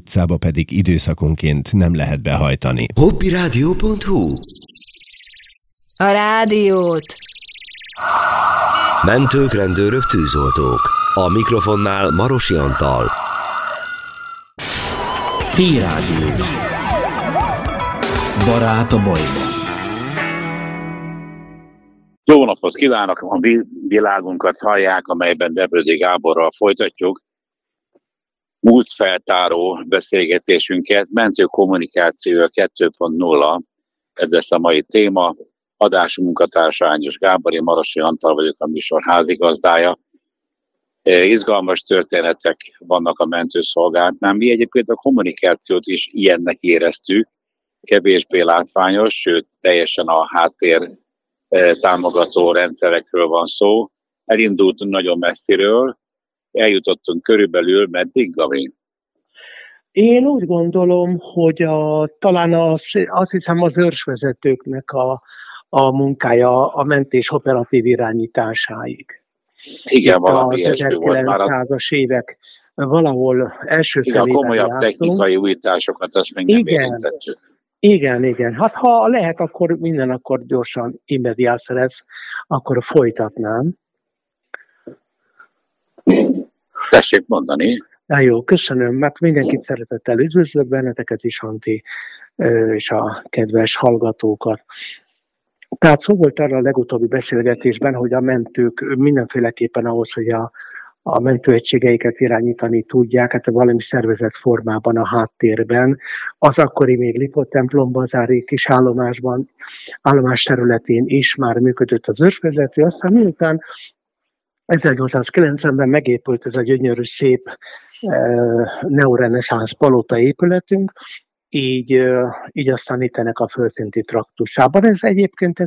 utcába pedig időszakonként nem lehet behajtani. Hobbiradio.hu. A rádiót! Mentők, rendőrök, tűzoltók. A mikrofonnál Marosi Antal. T-Rádió. Barát a bajban. Jó napot kívánok! A világunkat hallják, amelyben Debrödi Gáborral folytatjuk múltfeltáró beszélgetésünket. Mentőkommunikáció 2.0, ez lesz a mai téma. Adásunk munkatársa Ányos Gábor, én Marosi Antal vagyok, a műsor házigazdája. Izgalmas történetek vannak a mentőszolgálatnál. Mi egyébként a kommunikációt is ilyennek éreztük, kevésbé látványos, sőt teljesen a háttér támogató rendszerekről van szó. Elindultunk nagyon messziről, eljutottunk körülbelül meddig, Gabi? Én úgy gondolom, hogy talán azt hiszem az őrsvezetőknek a munkája a mentés operatív irányításáig. Igen, valami ilyesmi volt már. A 1900-as évek valahol első felében a komolyabb technikai újításokat azt még nem érintettük. Igen. Hát ha lehet, akkor akkor gyorsan immediás lesz, akkor folytatnám. Tessék mondani. Jó, köszönöm, mert mindenkit szeretettel üdvözlök, benneteket is, Anti, és a kedves hallgatókat. Tehát szó volt arra a legutóbbi beszélgetésben, hogy a mentők mindenféleképpen ahhoz, hogy a mentőegységeiket irányítani tudják, hát valami szervezett formában a háttérben. Az akkori még Lipót-templombazári kis állomás területén is már működött az őrsvezető, aztán miután 1890-ben megépült ez a gyönyörű, szép neoreneszánsz palota épületünk, így aztán itt ennek a földszinti traktusában. Ez egyébként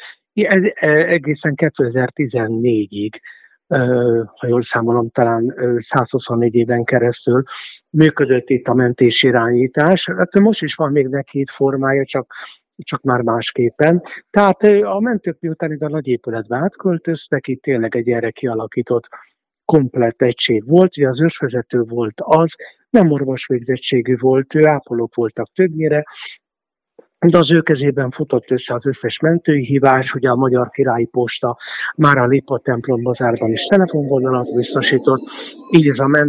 egészen 2014-ig, ha jól számolom, talán 124 éven keresztül működött itt a mentésirányítás. Hát most is van még neki itt formája, csak már másképpen. Tehát a mentők miután ide a nagy épületbe átköltöztek, itt tényleg egy erre kialakított komplett egység volt, ugye az őrsvezető volt az, nem orvos végzettségű volt, ő ápolók voltak többnyire, de az ő kezében futott össze az összes mentői hívás, ugye a Magyar Királyi Posta már a Lipót-templombazárban is telefonvonalat biztosított, így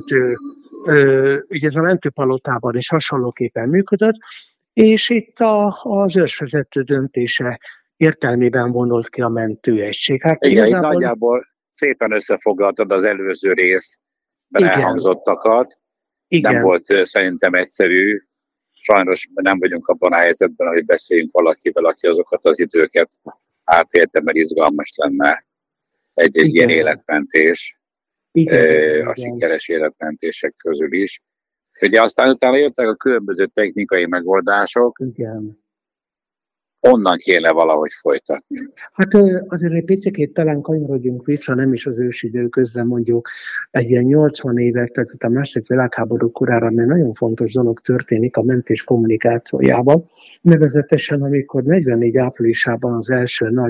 ez a mentőpalotában is hasonlóképpen működött, és itt az őrsvezető döntése értelmében vonult ki a mentőegység. Hát igen, igazából... nagyjából szépen összefoglaltad az előző részben elhangzottakat. Igen. Nem volt szerintem egyszerű. Sajnos nem vagyunk abban a helyzetben, hogy beszéljünk valakivel, aki azokat az időket átélte, mert izgalmas lenne egy ilyen életmentés, a sikeres életmentések közül is. Ugye aztán utána jöttek a különböző technikai megoldások. Igen. Onnan kéne valahogy folytatni. Hát azért egy picit talán kanyarodjunk vissza, nem is az ősidő közben, mondjuk egy ilyen 80 évek, tehát a második világháború korára, mert nagyon fontos dolog történik a mentés kommunikációjában. Nevezetesen, amikor 44 áprilisában az első nagy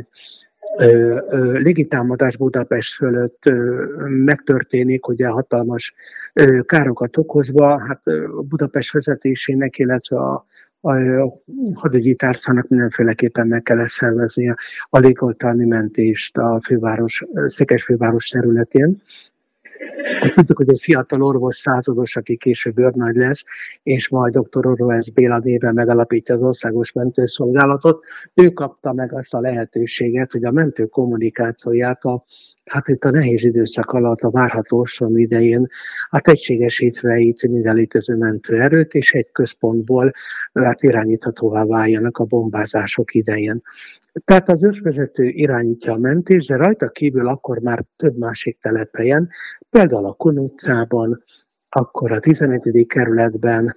légitámadás Budapest fölött megtörténik, ugye hatalmas károkat okozva, hát Budapest vezetésének, illetve a hadügyi tárcának mindenféleképpen meg kell szervezni a légoltalmi mentést a Székesfőváros területén. Tudjuk, hogy egy fiatal orvos százados, aki később őrnagy lesz, és majd dr. Oroesz Béla néven megalapítja az Országos Mentőszolgálatot. Ő kapta meg azt a lehetőséget, hogy a mentő kommunikációját hát itt a nehéz időszak alatt, a várható ostrom idején, egységesítve itt minden létező mentőerőt, és egy központból irányíthatóvá váljanak a bombázások idején. Tehát az őrsvezető irányítja a mentést, de rajta kívül akkor már több másik telephelyen, például a Kun utcában, akkor a 11. kerületben,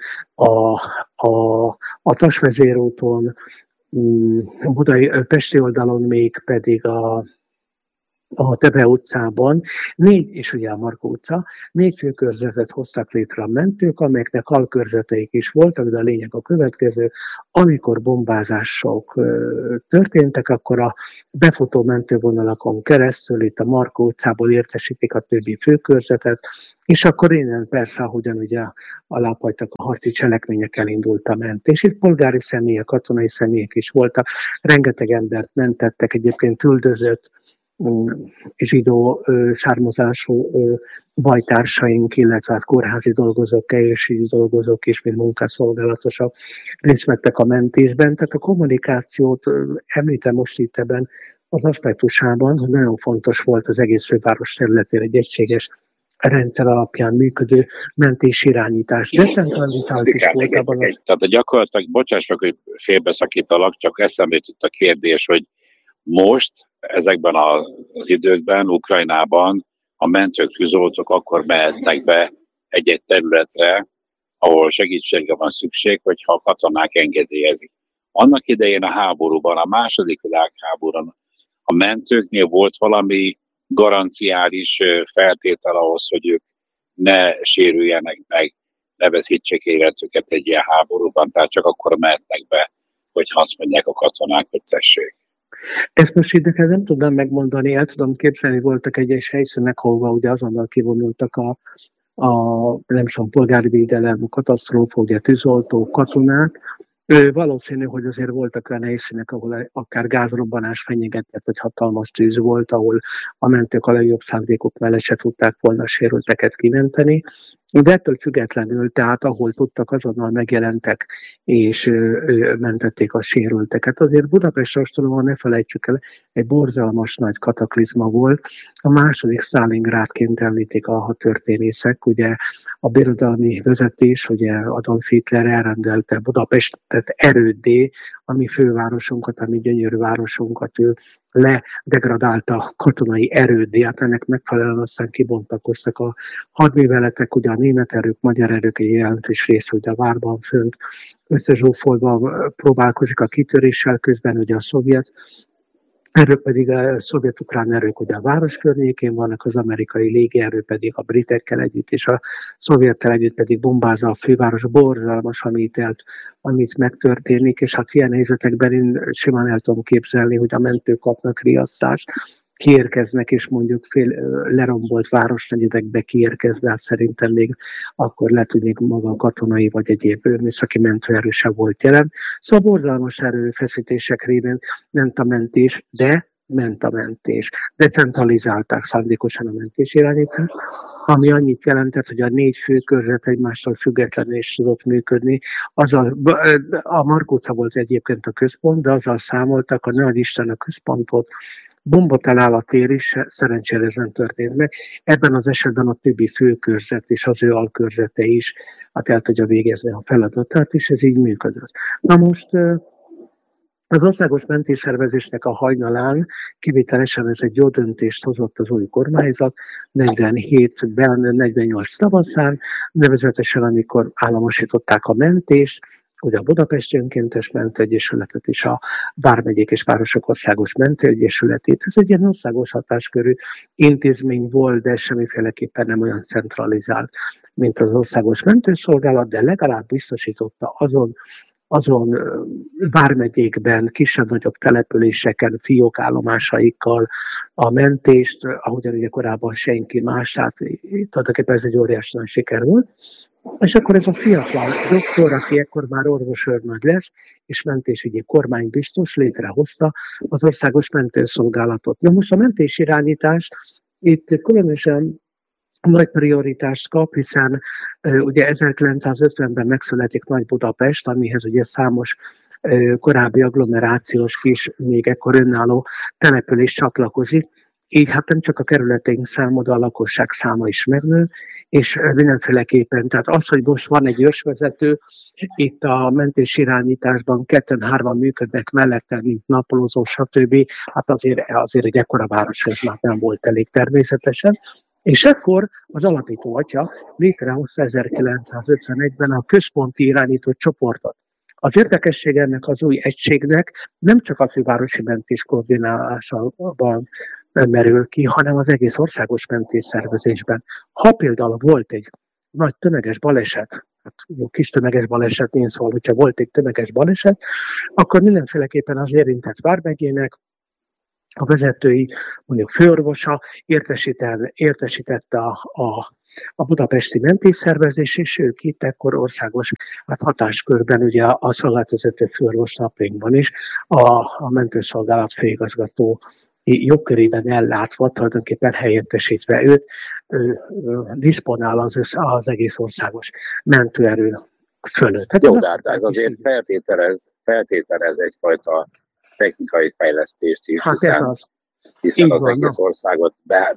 a Tasvezérúton, Pesti oldalon még pedig a Tebe utcában, és ugye a Markó utca, 4 főkörzetet hoztak létre a mentők, amelyeknek alkörzeteik is voltak, de a lényeg a következő: amikor bombázások történtek, akkor a befutó mentővonalakon keresztül itt a Markó utcából értesítik a többi főkörzetet, és akkor innen persze, ahogyan ugye a lápajtak a harci cselekmények, elindult a mentés. Itt polgári személyek, katonai személyek is voltak, rengeteg embert mentettek, egyébként üldözött zsidó származású bajtársaink, illetve hát kórházi dolgozók, egészségügyi dolgozók és mint munkásszolgálatosok részt vettek a mentésben. Tehát a kommunikációt említem most itt ebben az aspektusában, hogy nagyon fontos volt az egész főváros területén egy egységes rendszer alapján működő mentésirányítás. Decentralizált is volt abban. Tehát gyakorlatilag, bocsáss meg, hogy félbeszakítalak, csak eszembe jutott a kérdés, hogy most ezekben az időkben, Ukrajnában a mentők, tűzoltók akkor mehetnek be egy-egy területre, ahol segítségre van szükség, hogyha a katonák engedélyezik. Annak idején a háborúban, a második világháborúban a mentőknél volt valami garanciális feltétel ahhoz, hogy ők ne sérüljenek meg, ne veszítsék életüket egy ilyen háborúban, tehát csak akkor mehetnek be, hogy azt mondják a katonák, hogy tessék. Ezt most így nem tudnám megmondani, el tudom képzelni, voltak egyes helyszínek, ahol ugye azonnal kivonultak a nem tudom, polgári védelem, katasztrófa, ugye tűzoltók, katonák. Valószínű, hogy azért voltak olyan helyszínek, ahol akár gázrobbanás fenyegetett, vagy hatalmas tűz volt, ahol a mentők a legjobb szándékok mellett se tudták volna sérülteket kimenteni. De ettől függetlenül, tehát ahol tudtak, azonnal megjelentek, és mentették a sérülteket. Azért Budapest ostrom, ne felejtsük el, egy borzalmas nagy kataklizma volt. A második Stalingrádként említik a történészek, ugye a birodalmi vezetés, ugye Adolf Hitler elrendelte Budapestet erőddé, a mi fővárosunkat, a mi gyönyörű városunkat ő ledegradálta katonai erőddé, hát ennek megfelelően aztán kibontakoztak a hadműveletek, ugye a német erők, magyar erők egy jelentős része, ugye a várban fönt összezsúfolva próbálkozik a kitöréssel, közben ugye a szovjet erők pedig a szovjet-ukrán erők ugye a város környékén vannak, az amerikai légierő pedig a britekkel együtt, és a szovjettel együtt pedig bombázza a főváros. Borzalmas, amit megtörténik, és hát ilyen helyzetekben én simán el tudom képzelni, hogy a mentők kapnak riasztást, kiérkeznek, és mondjuk lerombolt városnegyedekbe kiérkezve, hát szerintem még akkor lehet, hogy még maga a katonai vagy egyéb műszaki mentőerő sem volt jelen. Szóval borzalmas erőfeszítések révén ment a mentés, de ment a mentés. Decentralizálták szándékosan a mentés irányítást, ami annyit jelentett, hogy a 4 főkörzet egymástól függetlenül is tudott működni. A Markó utca volt egyébként a központ, de azzal számoltak, a Nagy Isten a központot, bombatalál a tér is, szerencsére ez nem történt meg. Ebben az esetben a többi főkörzet és az ő alkörzete is hát el tudja végezni a feladatát, és ez így működött. Na most az országos mentésszervezésnek a hajnalán kivételesen ez egy jó döntést hozott az új kormányzat 47-ben, 48 tavaszán, nevezetesen amikor államosították a mentést, ugye a Budapesti Önkéntes Mentőegyesületet és a Vármegyék és Városok Országos Mentőegyesületét. Ez egy ilyen országos hatáskörű intézmény volt, de semmiféleképpen nem olyan centralizált, mint az Országos Mentőszolgálat, de legalább biztosította azon vármegyékben, kisebb-nagyobb településeken, fiókállomásaikkal a mentést, ahogyan ugye korábban senki más, tehát tulajdonképpen ez egy óriási nagy siker volt. És akkor ez a fiatal doktor, aki ekkor már orvosőrnagy lesz, és mentésügyi kormánybiztos létrehozta az Országos Mentőszolgálatot. Na most a mentésirányítás itt különösen nagy prioritást kap, hiszen ugye 1950-ben megszületik Nagy-Budapest, amihez ugye számos korábbi agglomerációs kis, még ekkor önálló település csatlakozik. Így hát nem csak a kerületeink száma, de a lakosság száma is megnő, és mindenféleképpen, tehát az, hogy most van egy ősvezető, itt a mentésirányításban 2-3 működnek mellette, mint napolózó, stb. Hát azért egy ekkora városhoz már nem volt elég természetesen. És ekkor az alapító atya létrehozta 1951-ben a központi irányító csoportot. Az érdekessége ennek az új egységnek nem csak a fővárosi mentés koordinálásában merül ki, hanem az egész országos mentésszervezésben. Ha például volt egy nagy tömeges baleset, hát jó kis tömeges baleset, én szóval, hogyha volt egy tömeges baleset, akkor mindenféleképpen az érintett vármegyének a vezetői, mondjuk főorvosa értesítette a budapesti mentésszervezés, és ők itt ekkor országos hatáskörben, ugye a szolgálatvezető főorvos napjainkban is a mentőszolgálat főigazgató jogkörében ellátva, tulajdonképpen helyettesítve őt, diszponál az egész országos mentőerő fölött. Jó, de hát ez azért feltételez egyfajta technikai fejlesztést is, hiszen az egész országot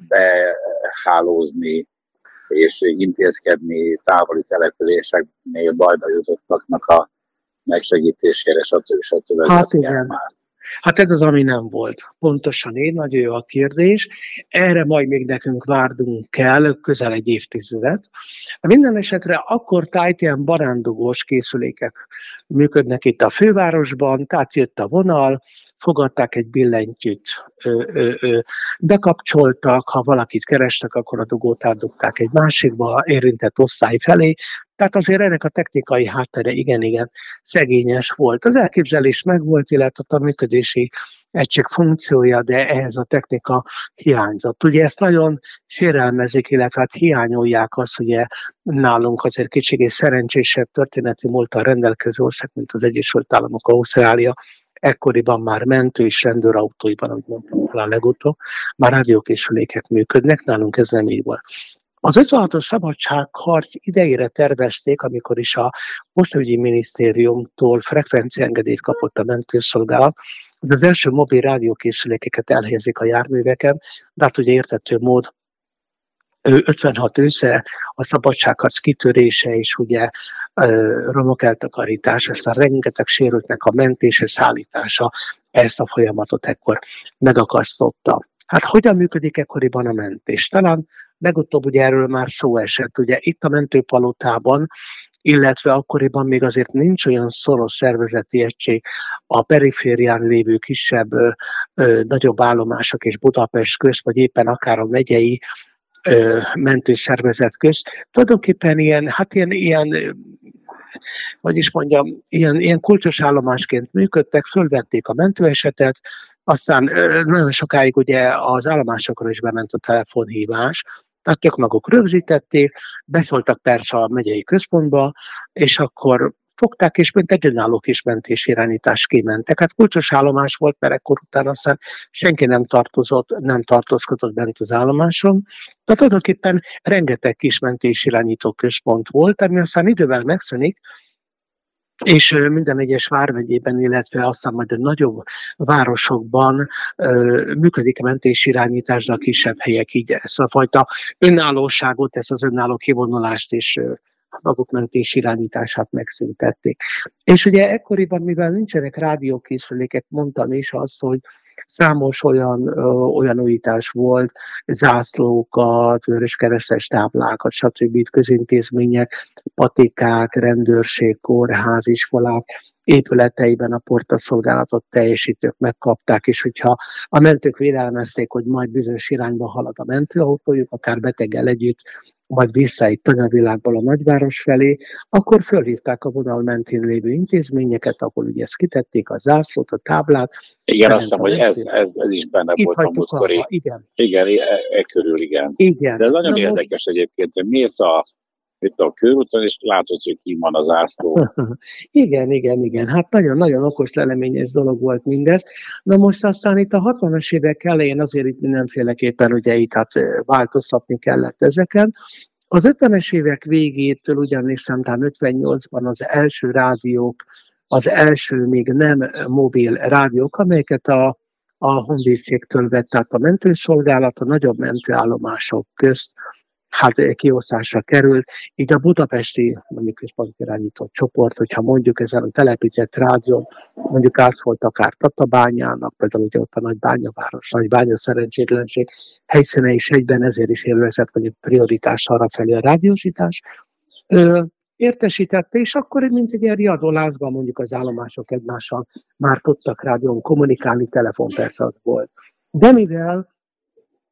behálózni és intézkedni távoli településeknél bajba jutottaknak a megsegítésére, stb. Hát igen. Hát ez az, ami nem volt. Pontosan nagyon jó a kérdés. Erre majd még nekünk várnunk kell közel egy évtizedet. Minden esetre akkor tájt ilyen barándugós készülékek működnek itt a fővárosban, tehát jött a vonal, fogadták egy billentyűt, bekapcsoltak, ha valakit kerestek, akkor a dugót átdugták egy másikba, érintett osztály felé. Tehát azért ennek a technikai háttere igen szegényes volt. Az elképzelés megvolt, illetve a működési egység funkciója, de ehhez a technika hiányzott. Ugye ezt nagyon sérelmezik, illetve hát hiányolják azt, hogy nálunk azért kicsit szerencsésebb történeti múlttal rendelkező ország, mint az Egyesült Államok, Ausztrália, ekkoriban már mentő és rendőrautóiban, ahogy mondtam talán legutóbb, már rádiókészülékek működnek, nálunk ez nem így volt. Az 56-os szabadságharc idejére tervezték, amikor is a Postaügyi Minisztériumtól frekvenciaengedélyt kapott a mentőszolgálat, hogy az első mobil rádiókészülékeket elhelyezik a járműveken, de hát ugye érthető mód 56 ősze, a szabadságharc kitörése és ugye romok eltakarítása, aztán rengeteg sérültnek a mentése, szállítása, ezt a folyamatot ekkor megakasztotta. Hát hogyan működik ekkoriban a mentés? Talán legutóbb ugye erről már szó esett, ugye itt a mentőpalotában, illetve akkoriban még azért nincs olyan szoros szervezeti egység a periférián lévő kisebb, nagyobb állomások és Budapest közt, vagy éppen akár a megyei mentőszervezet közt. Tulajdonképpen ilyen kulcsos állomásként működtek, fölvették a mentőesetet, aztán nagyon sokáig ugye az állomásokra is bement a telefonhívás, tehát ők maguk rögzítették, beszóltak persze a megyei központba, és akkor fogták, és mint egy önálló kis mentésirányítás kimentek. Hát kulcsos állomás volt, mert ekkor utána aztán senki nem tartózkodott bent az állomáson. Tehát tulajdonképpen rengeteg kis mentésirányító központ volt, ami aztán idővel megszűnik, és minden egyes vármegyében, illetve aztán majd a nagyobb városokban működik a mentésirányítás, de a kisebb helyek így ezt a fajta önállóságot, ezt az önálló kivonulást és maguk mentésirányítását megszüntették. És ugye ekkoriban, mivel nincsenek rádiókészülékek, mondtam is azt, hogy számos olyan újítás volt, zászlókat, vöröskeresztes táblákat, stb. Közintézmények, patikák, rendőrség, kórház, iskolák épületeiben a portaszolgálatot teljesítők megkapták, és hogyha a mentők vélelmezték, hogy majd bizonyos irányba halad a mentőautójuk, akár beteggel együtt, majd vissza egy tanyavilágból a nagyváros felé, akkor fölhívták a vonal mentén lévő intézményeket, ahol ugye ezt kitették, a zászlót, a táblát. Igen, azt hiszem, hogy ez is benne volt a múltkori. Igen, körül, igen. De ez nagyon érdekes egyébként, hogy mész itt a körúton, és látod, hogy ki van az zászló. Igen. Hát nagyon-nagyon okos, leleményes dolog volt mindez. Na most aztán itt a 60-as évek elején azért itt mindenféleképpen ugye itt változtatni kellett ezeken. Az 50-es évek végétől ugyanis talán 58-ban az első rádiók, az első még nem mobil rádiók, amelyeket a honvédségtől vett át a mentőszolgálat, a nagyobb mentőállomások közt kiosztásra került. Így a budapesti, mondjuk központirányított csoport, hogyha mondjuk ezen a telepített rádión, mondjuk átszólt akár Tatabányának, például ugye ott a Nagybányaváros, Nagybánya szerencsétlenség helyszíne is egyben, ezért is élvezett mondjuk prioritás arra felé a rádiósítás. Értesítette, és akkor mint egy ilyen riadólázban mondjuk az állomások egymással már tudtak rádión kommunikálni, telefon persze az volt. De mivel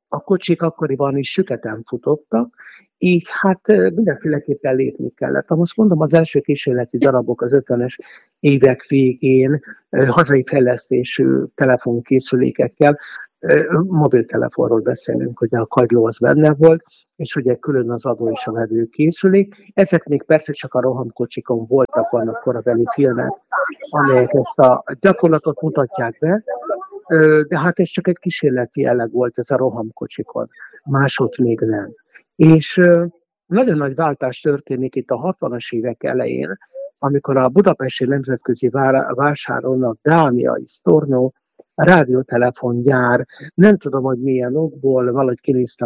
a kocsik akkoriban is süketen futottak, így hát mindenféleképpen lépni kellett. Most mondom, az első kísérleti darabok az 50-es évek végén hazai fejlesztésű telefonkészülékekkel, mobiltelefonról beszélünk, hogy a kagyló az benne volt, és ugye külön az adó és a vevő készülék. Ezek még persze csak a rohamkocsikon voltak, vannak korabeli filmek, amelyek ezt a gyakorlatot mutatják be, de hát ez csak egy kísérleti jelleg volt ez a rohamkocsikon, másod még nem. És nagyon nagy váltás történik itt a 60-as évek elején, amikor a Budapesti Nemzetközi Vásáron a dániai Storno rádiótelefongyár, nem tudom, hogy milyen okból, valahogy kinézte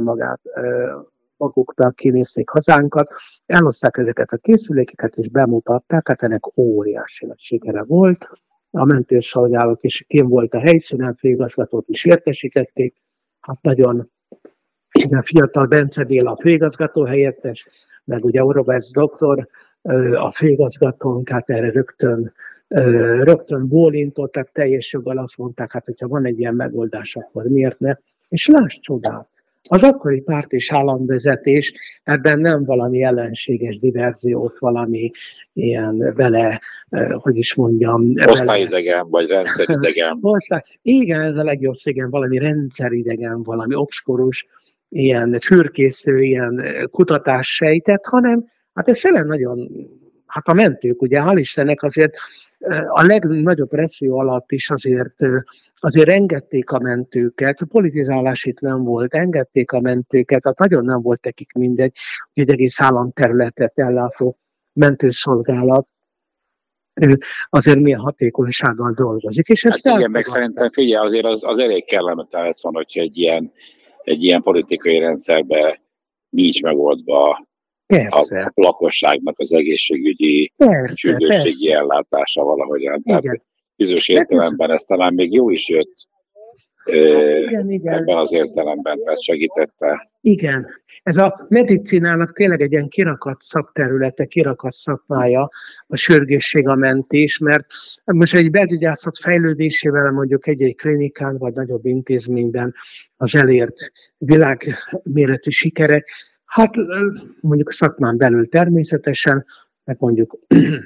maguknak kinézték hazánkat, elhozták ezeket a készülékeket, és bemutatták, hát ennek óriási nagy sikere volt. A mentőszolgálat is kint volt a helyszínen, főigazgatót is értesítették, hát nagyon fiatal Bence Béla főigazgató helyettes, meg ugye Orovesz doktor, a főigazgatónk, hát erre rögtön bólintottak, teljes joggal azt mondták, hát hogyha van egy ilyen megoldás, akkor miért ne? És láss csodát! Az akkori párt és államvezetés ebben nem valami ellenséges diverziót, valami ilyen vele, hogy is mondjam... Osztályidegen, vagy rendszeridegen. Igen, ez a legjobb szó, igen, valami rendszeridegen, valami obskurus, ilyen fürkésző, ilyen kutatássejtett, hanem hát ez tényleg nagyon... Hát a mentők, ugye, hál' Istennek azért a legnagyobb presszió alatt is azért engedték a mentőket, a politizálás itt nem volt, engedték a mentőket, tehát nagyon nem volt nekik mindegy, hogy egy egész államterületet ellátó mentőszolgálat azért milyen hatékonysággal dolgozik. És ezt hát igen, meg szerintem figyelj, azért az elég kellemetlen lesz van, hogyha egy ilyen politikai rendszerben nincs megoldva a lakosságnak az egészségügyi, sürgősségi ellátása valahogyan. Tehát bizonyos értelemben ez talán még jó is jött igen. Ebben az értelemben, tehát segítette. Igen. Ez a medicinának tényleg egy ilyen kirakat szakterülete, kirakat szakmája a sürgősség, a mentés, mert most egy belgyógyászat fejlődésével mondjuk egy klinikán vagy nagyobb intézményben az elért világméretű sikerek, hát mondjuk a szakmán belül természetesen, meg mondjuk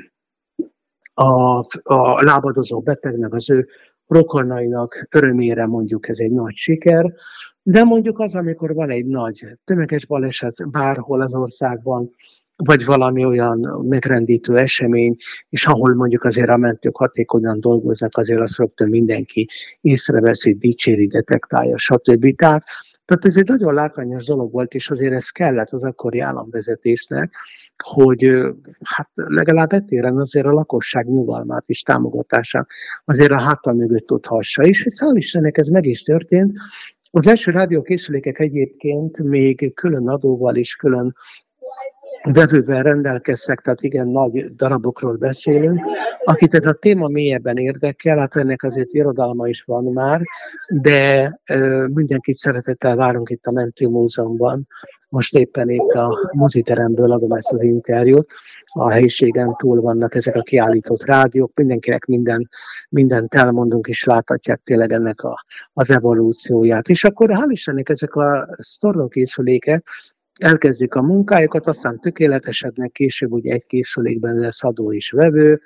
a lábadozó betegnek, az ő rokonainak örömére mondjuk ez egy nagy siker, de mondjuk az, amikor van egy nagy tömeges baleset bárhol az országban, vagy valami olyan megrendítő esemény, és ahol mondjuk azért a mentők hatékonyan dolgoznak, azért azt rögtön mindenki észreveszi, dicséri, detektálja, stb. Tehát ez egy nagyon látványos dolog volt, és azért ez kellett az akkori államvezetésnek, hogy hát legalább etéren azért a lakosság nyugalmát és támogatását azért a háta mögött tudhassa. És hál' Istennek ez meg is történt. Az első rádiókészülékek egyébként még külön adóval és külön vevővel rendelkeztek, tehát igen, nagy darabokról beszélünk. Akit ez a téma mélyebben érdekel, hát ennek azért irodalma is van már, de mindenkit szeretettel várunk itt a Mentőmúzeumban. Most éppen itt a moziteremből adom ezt az interjút. A helyiségen túl vannak ezek a kiállított rádiók, mindenkinek mindent elmondunk, és láthatják tényleg ennek az evolúcióját. És akkor hál' Istennek ezek a sztornókészülékek elkezdik a munkájukat, aztán tökéletesednek, később ugye egy készülékben lesz adó és vevő,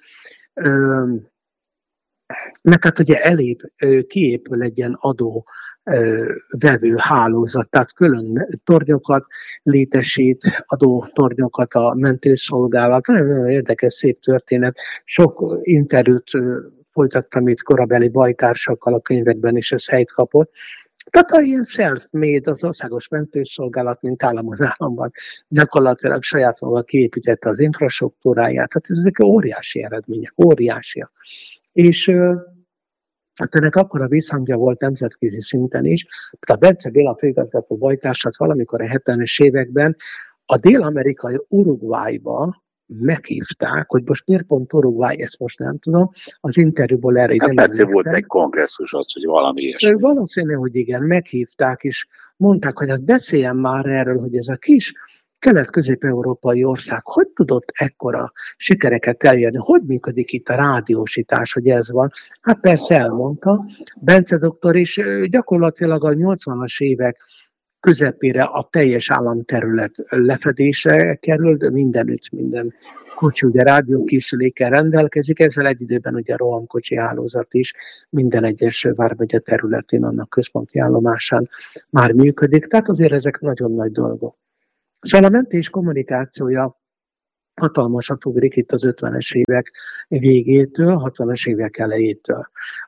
mert hát ugye kiépül egy ilyen adó vevő hálózat, tehát külön tornyokat létesít, adó tornyokat a mentőszolgálat. Nagyon érdekes, szép történet. Sok interjút folytattam itt korabeli bajtársakkal a könyvekben, és ez helyt kapott. Tehát ilyen self-made, az országos mentőszolgálat, mint állam az államban, gyakorlatilag saját maga kiépítette az infrastruktúráját. Tehát ezek óriási eredmények, óriásiak. És hát ennek akkora visszhangja volt nemzetközi szinten is, a Bence Béla főigazgató bajtársat valamikor a 70-es években a dél-amerikai Uruguayba meghívták, hogy most miért pont Uruguay, ezt most nem tudom, az interjúból erre nem emlékszem. Volt egy kongresszus az, hogy valami ilyesmi. Valószínű, hogy igen, meghívták, és mondták, hogy hát beszéljen már erről, hogy ez a kis kelet-közép-európai ország hogy tudott ekkora sikereket elérni, hogy működik itt a rádiósítás, hogy ez van. Hát persze elmondta Bence doktor is, gyakorlatilag a 80-as évek közepére a teljes államterület lefedésre került, mindenütt, minden kocsi ugye rádiókészülékkel rendelkezik, ezzel egy időben ugye a rohamkocsi hálózat is minden egyes vármegye területén, annak központi állomásán már működik, tehát azért ezek nagyon nagy dolgok. Szóval a mentés kommunikációja hatalmasat ugrik itt az 50-es évek végétől, 60-as évek elejétől.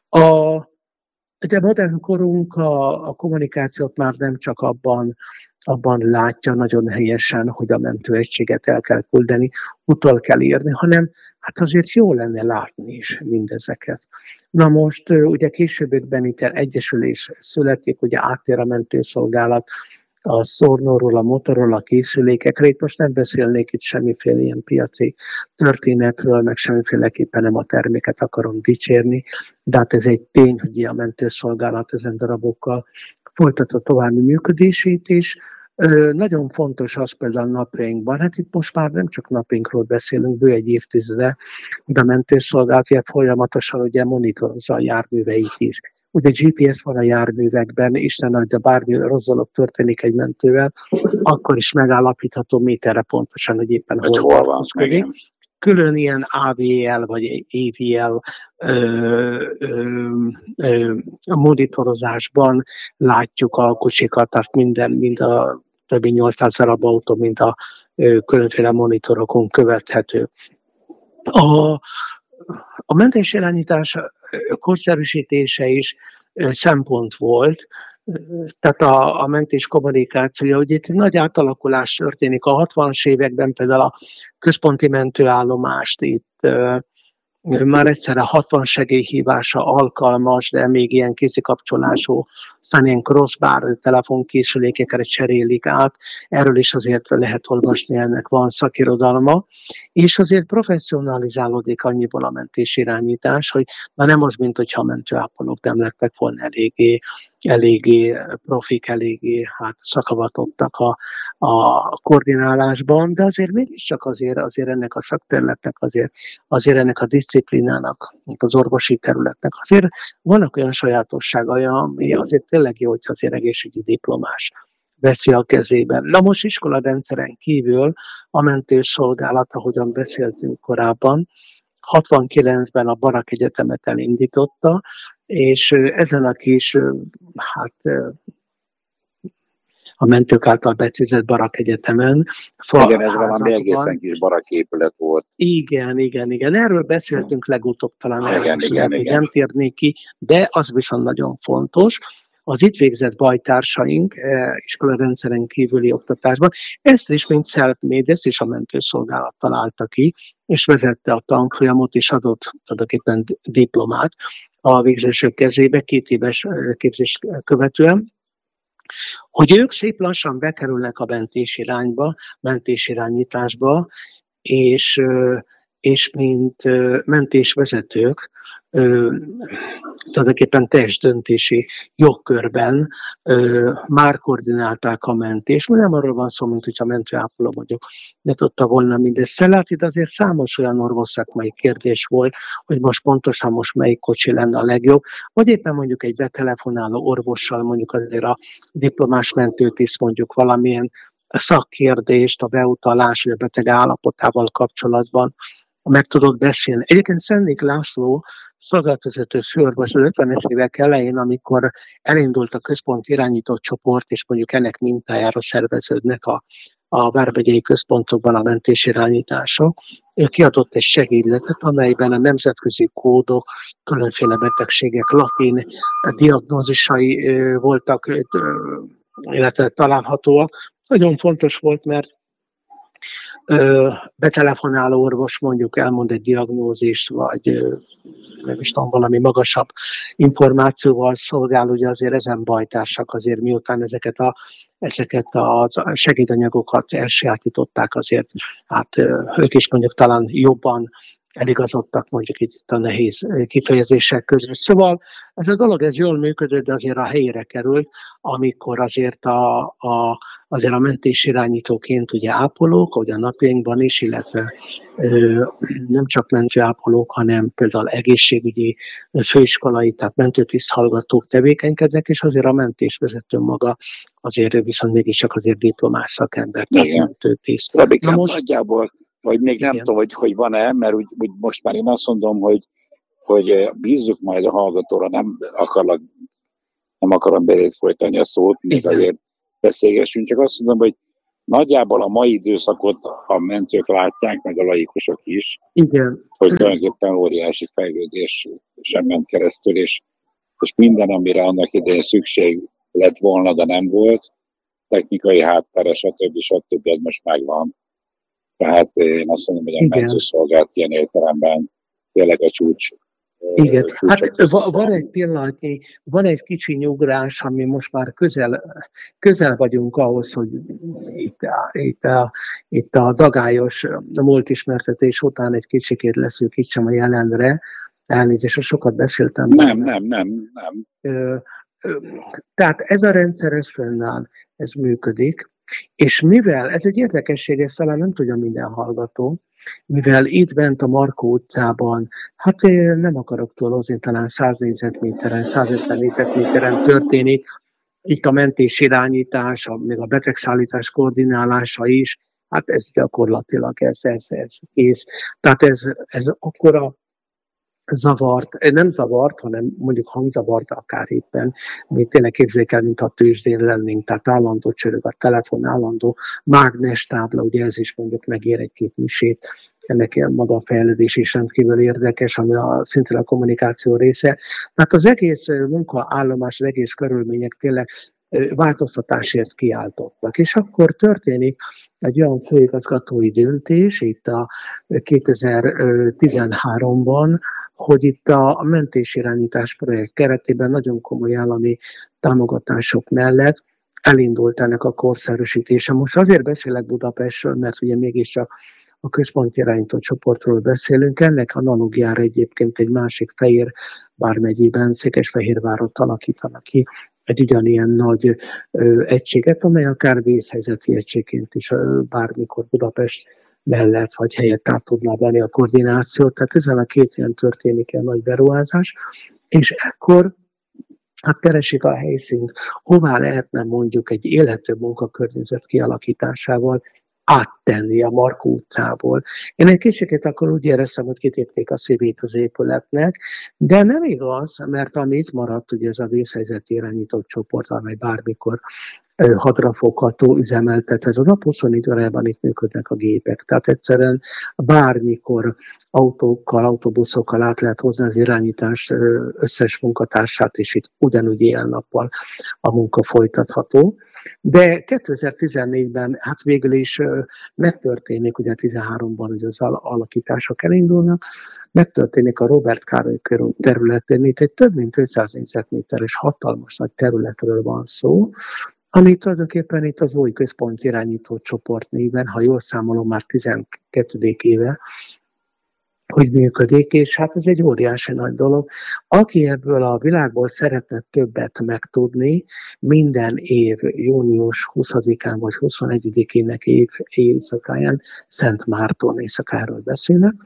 De modern korunk a kommunikációt már nem csak abban látja nagyon helyesen, hogy a mentőegységet el kell küldeni, utol kell írni, hanem hát azért jó lenne látni is mindezeket. Na most ugye későbbiekben itt egyesülés születik, ugye áttér a mentőszolgálat a szornóról, a motorról, a készülékekre. Itt most nem beszélnék itt semmiféle ilyen piaci történetről, meg semmiféleképpen nem a terméket akarom dicsérni, de hát ez egy tény, hogy a mentőszolgálat ezen darabokkal folytatja további működését is. Nagyon fontos az például napjainkban, hát itt most már nem csak napjainkról beszélünk, bő egy évtizede, de a mentőszolgálat folyamatosan ugye monitorozza a járműveit is. Ugye GPS van a járművekben, Isten adja, bármi rossz dolog történik egy mentővel, akkor is megállapítható méterre pontosan, hogy éppen hol van. Külön ilyen AVL vagy AVL monitorozásban látjuk a kocsikat, tehát mind a többi 800 darab autó, mind a különféle monitorokon követhető. A mentésirányítás korszerűsítése is szempont volt, tehát a mentés kommunikációja, hogy itt nagy átalakulás történik. A 60-as években például a központi mentőállomást itt már egyszerre 60 segélyhívása alkalmas, de még ilyen kézikapcsolású, aztán ilyen crossbar telefonkészülékekre cserélik át. Erről is azért lehet olvasni, ennek van szakirodalma. És azért professzionalizálódik annyiból a mentésirányítás, hogy na nem az, mint hogyha a mentőápolók nem lettek volna eléggé profik, eléggé szakavatottak a koordinálásban, de azért mégiscsak azért ennek a szakterületnek, azért ennek a diszciplinának, az orvosi területnek azért vannak olyan sajátosságai, ami azért tényleg jó, hogyha azért egészségügyi diplomás veszi a kezében. Na most iskolarendszeren kívül a mentőszolgálat, ahogyan beszéltünk korábban, 69-ben a Barak Egyetemet elindította, és ezen a kis, a mentők által becézett Barak Egyetemen. Igen, ez valami egészen kis baraképület volt. Igen. Erről beszéltünk legutóbb talán, igen. nem térnék ki, de az viszont nagyon fontos. Az itt végzett bajtársaink iskolarendszeren kívüli oktatásban, ezt is mint self-made, ezt is a mentőszolgálat találta ki, és vezette a tanfolyamot, és adott tulajdonképpen diplomát a végzősök kezébe 2 éves képzés követően, hogy ők szép lassan bekerülnek a mentésirányításba, és mint mentésvezetők, tulajdonképpen teljes döntési jogkörben már koordinálták a mentést. Nem arról van szó, mint hogyha mentőápoló vagyok, ne tudta volna mindezt ellátni, de azért számos olyan orvosszakmai kérdés volt, hogy most pontosan melyik kocsi lenne a legjobb, vagy éppen mondjuk egy betelefonáló orvossal, mondjuk azért a diplomás mentőtiszt mondjuk valamilyen szakkérdést, a beutalás vagy a beteg állapotával kapcsolatban meg tudod beszélni. Egyébként Szennék László szolgálatvezető főorvos az 50-es évek elején, amikor elindult a központ irányított csoport, és mondjuk ennek mintájára szerveződnek a vármegyei központokban a mentésirányítások, ő kiadott egy segédletet, amelyben a nemzetközi kódok, különféle betegségek latin diagnózisai voltak, illetve találhatóak. Nagyon fontos volt, mert betelefonáló orvos mondjuk elmond egy diagnózist, vagy nem is tudom, valami magasabb információval szolgál, ugye azért ezen bajtársak azért miután ezeket a segédanyagokat elsajátították, azért ők is mondjuk talán jobban eligazodtak mondjuk itt a nehéz kifejezések között. Szóval ez a dolog ez jól működött, de azért a helyére került, amikor azért azért a mentésirányítóként ugye ápolók, ahogy a napjainkban is, illetve nem csak mentőápolók, hanem például egészségügyi, főiskolai, tehát mentőtiszthallgatók tevékenykednek, és azért a mentésvezető maga azért viszont mégiscsak azért diplomás szakember, tehát mentőtiszt. Robikám, most nagyjából, vagy még nem tudom, hogy van-e, mert úgy most már én azt mondom, hogy bízzuk majd a hallgatóra, nem akarom belét folytani a szót, még azért beszélgessünk, csak azt mondom, hogy nagyjából a mai időszakot a mentők látják, meg a laikusok is, igen, hogy tulajdonképpen óriási fejlődés sem ment keresztül, és minden, amire annak idején szükség lett volna, de nem volt, technikai háttere, stb. Az most megvan. Tehát én azt mondom, hogy a mentőszolgálat ilyen értelemben tényleg a csúcs. Igen, hát van egy pillanatnyi, van egy kicsi nyugrás, ami most már közel vagyunk ahhoz, hogy itt a dagályos múltismertetés után egy kicsikét leszűkítsem a jelenre. Elnézést, sokat beszéltem. Nem. Tehát ez a rendszer, ez fönnáll, ez működik, és mivel, ez egy érdekesség, ezt talán nem tudja minden hallgató, mivel itt bent a Markó utcában, hát nem akarok túlozni, talán 100 négyzetméteren, 150 négyzetméteren történik, itt a mentés irányítás, még a betegszállítás koordinálása is, hát ez gyakorlatilag ez kész. Tehát ez akkora zavart, nem zavart, hanem mondjuk hangzavart akár éppen, még tényleg képzeljék el, mint a tőzsdén lennénk, tehát állandó csörög a telefon, állandó mágnestábla, ugye ez is mondjuk megér egy-két misét, ennek maga a fejlődés is rendkívül érdekes, ami szintén a kommunikáció része. Tehát az egész munkaállomás, az egész körülmények tényleg változtatásért kiáltottak. És akkor történik egy olyan főigazgatói döntés itt a 2013-ban, hogy itt a mentésirányítás projekt keretében nagyon komoly állami támogatások mellett elindult ennek a korszerűsítése. Most azért beszélek Budapestről, mert ugye mégiscsak a központi irányító csoportról beszélünk. Ennek analógiára egyébként egy másik Fehér vármegyében, Székesfehérvárot alakítanak ki egy ugyanilyen nagy egységet, amely akár vészhelyzeti egységként is bármikor Budapest mellett vagy helyett át tudná venni a koordinációt. Tehát ezen a két ilyen történik egy nagy beruházás, és ekkor hát keresik a helyszínt, hová lehetne mondjuk egy élhető munkakörnyezet kialakításával áttenni a Markó utcából. Én egy kicsit akkor úgy éreztem, hogy kitépték a szívét az épületnek, de nem igaz, mert amit maradt, ugye ez a vészhelyzeti irányított csoport, amely bármikor hadrafogható, üzemeltet, ez a nap 24 órában itt működnek a gépek. Tehát egyszerűen bármikor autókkal, autóbuszokkal át lehet hozni az irányítás összes munkatársát, és itt ugyanúgy éjjel-nappal a munka folytatható. De 2014-ben hát végül is megtörténik, ugye 13-ban ugye az alakítások elindulnak, megtörténik a Robert Károly körút területén, itt egy több mint 500 négyzetméteres hatalmas nagy területről van szó, ami tulajdonképpen itt az új központi irányító csoport néven, ha jól számolom, már 12. éve, hogy működik, és hát ez egy óriási nagy dolog. Aki ebből a világból szeretne többet megtudni, minden év június 20-án vagy 21-ének éjszakáján, Szent Márton éjszakáról beszélnek,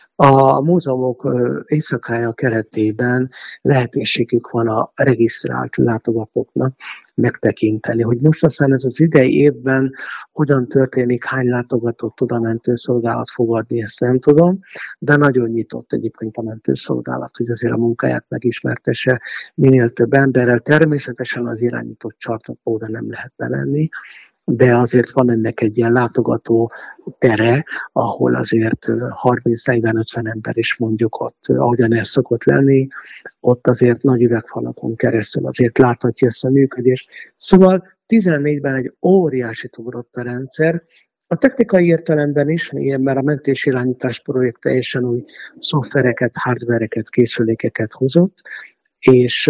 a múzeumok éjszakája keretében lehetőségük van a regisztrált látogatóknak megtekinteni, hogy most aztán ez az idei évben hogyan történik, hány látogatót tud a mentőszolgálat fogadni, ezt nem tudom, de nagyon nyitott egyébként a mentőszolgálat, hogy azért a munkáját megismertesse minél több emberrel. Természetesen az irányított csarnokóra nem lehet bemenni, de azért van ennek egy ilyen látogató tere, ahol azért 30-40-50 ember is mondjuk ott, ahogyan ez szokott lenni, ott azért nagy üvegfalakon keresztül azért láthatja ezt a működést. Szóval 14-ben egy óriási ugrott a rendszer, a technikai értelemben is, mert a mentésirányítás projekt teljesen új szoftvereket, hardvereket, készülékeket hozott, és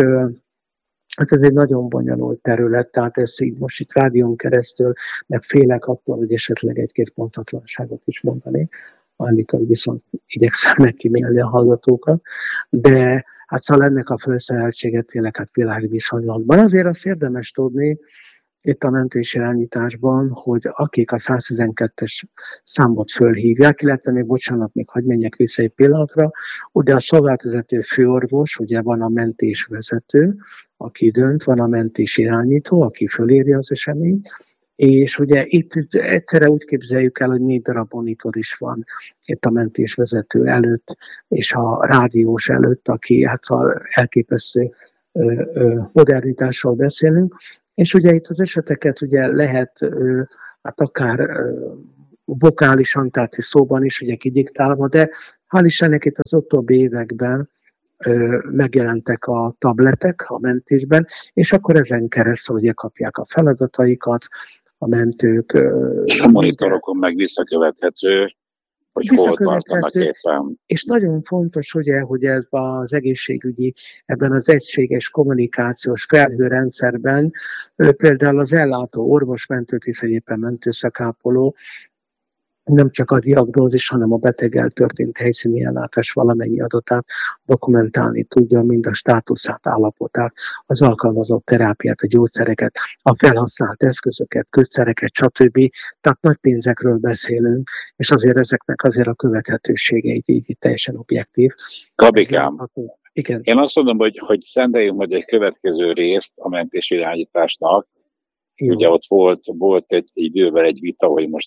hát ez egy nagyon bonyolult terület, tehát ezt így most itt rádión keresztül, meg félek attól, hogy esetleg egy-két pontatlanságot is mondani. amitől viszont igyekszem megkímélni a hallgatókat, de hát szóval ennek a felszereltséget tényleg hát világviszonylatban. Azért azt érdemes tudni itt a mentésirányításban, hogy akik a 112-es számot fölhívják, illetve még bocsánat, még hadd menjek vissza egy pillanatra, ugye a szolgálatvezető főorvos, ugye van a mentésvezető, aki dönt, van a mentésirányító, aki fölírja az eseményt, és ugye itt egyszerre úgy képzeljük el, hogy 4 darab monitor is van itt a mentésvezető előtt, és a rádiós előtt, aki hát elképesztő modernitásról beszélünk, és ugye itt az eseteket ugye lehet hát akár vokálisan, tehát szóban is ugye kidiktálva, de hál' Istennek itt az utóbbi években megjelentek a tabletek a mentésben, és akkor ezen keresztül ugye kapják a feladataikat, a mentők. És a monitorokon meg visszakövethető, hogy hol tartanak éppen. És nagyon fontos, ugye, hogy ez az egészségügyi, ebben az egységes kommunikációs felhőrendszerben például az ellátó orvos, mentőtiszt, vagy éppen mentőszakápoló nem csak a diagnózis, hanem a beteggel történt helyszíni ellátás valamennyi adatát dokumentálni tudja, mind a státuszát, állapotát, az alkalmazott terápiát, a gyógyszereket, a felhasznált eszközöket, kötszereket, stb. Tehát nagy pénzekről beszélünk, és azért ezeknek azért a követhetősége így teljesen objektív. Gabikám, igen. Én azt mondom, hogy szenteljünk majd egy következő részt a mentésirányításnak. Ugye ott volt egy időben egy vita,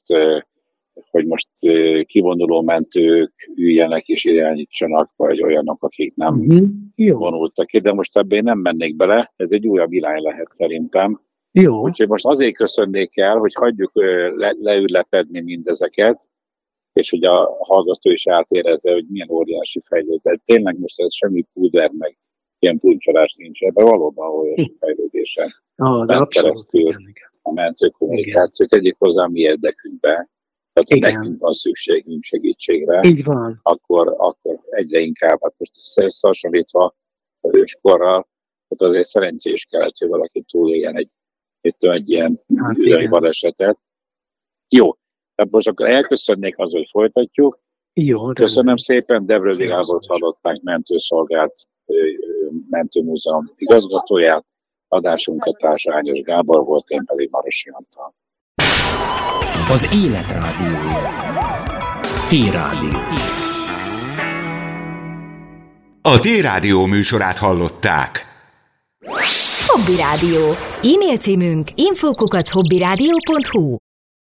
hogy most kivonuló mentők üljenek és irányítsanak, vagy olyanok, akik nem vonultak ki, de most ebben nem mennék bele, ez egy újabb irány lehet szerintem. Jó. Úgyhogy most azért köszönnék el, hogy hagyjuk leülepedni mindezeket, és hogy a hallgató is átérezze, hogy milyen óriási fejlődés. Tényleg most ez semmi púder, meg ilyen puncsolás nincs ebben, valóban óriási fejlődésen. De keresztül a mentőkommunikációt tegyük hozzá a mi érdekünkbe. Tehát ha nekünk van szükségünk segítségre, így van. Akkor egyre inkább, hát most összehasonlítva az őskorral, ott azért szerencsés kellett, hogy valaki túléljen egy ilyen balesetet. Jó, tehát most akkor elköszönnék az, hogy folytatjuk. Jó, köszönöm szépen, Debrődi Gábort hallották, mentőszolgált mentőmúzeum igazgatóját, adásunkat Ágyos Gábor volt, én pedig Marosi Antal. Az Élet Rádiója. T-Rádió. A T-Rádió műsorát hallották. Hobby Rádió. E-mail címünk info@hobbyradio.hu.